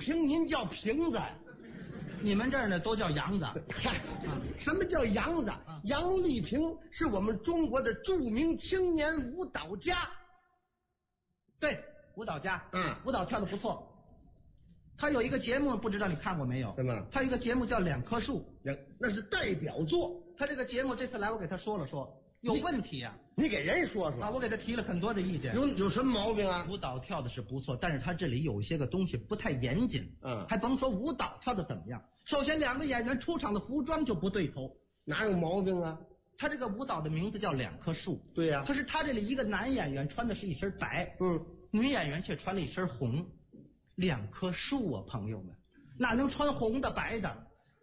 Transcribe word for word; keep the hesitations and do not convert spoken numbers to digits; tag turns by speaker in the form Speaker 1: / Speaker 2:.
Speaker 1: 萍您叫瓶子，
Speaker 2: 你们这儿呢都叫杨子。
Speaker 1: 嗨，什么叫杨子？杨丽萍是我们中国的著名青年舞蹈家。
Speaker 2: 对，舞蹈家，
Speaker 1: 嗯，
Speaker 2: 舞蹈跳得不错。他有一个节目，不知道你看过没有？
Speaker 1: 什么？
Speaker 2: 他有一个节目叫《两棵树》，
Speaker 1: 两那是代表作。
Speaker 2: 他这个节目这次来，我给他说了说，有问题啊。
Speaker 1: 你给人说说
Speaker 2: 啊，我给他提了很多的意见。
Speaker 1: 有有什么毛病啊？
Speaker 2: 舞蹈跳的是不错，但是他这里有一些个东西不太严谨。
Speaker 1: 嗯，
Speaker 2: 还甭说舞蹈跳的怎么样，首先两个演员出场的服装就不对头。
Speaker 1: 哪有毛病啊？
Speaker 2: 他这个舞蹈的名字叫两棵树。
Speaker 1: 对呀、啊。
Speaker 2: 可是他这里一个男演员穿的是一身白，
Speaker 1: 嗯，
Speaker 2: 女演员却穿了一身红。两棵树啊，朋友们，哪能穿红的白的？